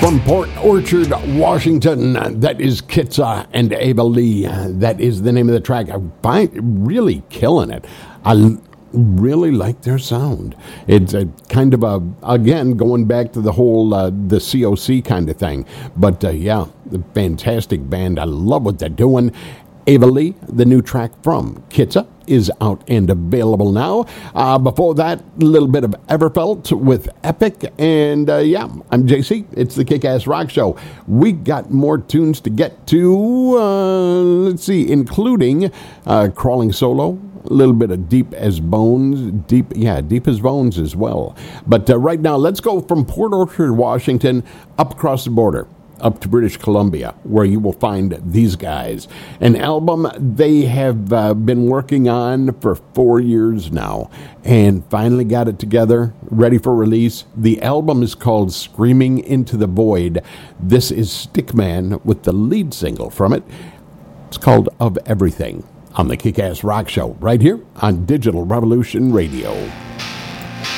From Port Orchard, Washington, that is Kitza and Ava Lee. That is the name of the track. I find really killing it. I really like their sound. It's a kind of a, again, going back to the whole the COC kind of thing. But yeah, the fantastic band. I love what they're doing. Ava Lee, the new track from Kitza, is out and available now. Before that, a little bit of Everfelt with Epic. And yeah, I'm JC. It's the Kick-Ass Rock Show. We got more tunes to get to, let's see, including Crawling Solo, a little bit of Deep as Bones, Deep as Bones as well. But right now, let's go from Port Orchard, Washington, up across the border, up to British Columbia, where you will find these guys. An album they have been working on for 4 years now, and finally got it together, ready for release. The album is called Screaming into the Void. This is Stickman with the lead single from it. It's called Of Everything, on the Kick-Ass Rock Show, right here on Digital Revolution Radio.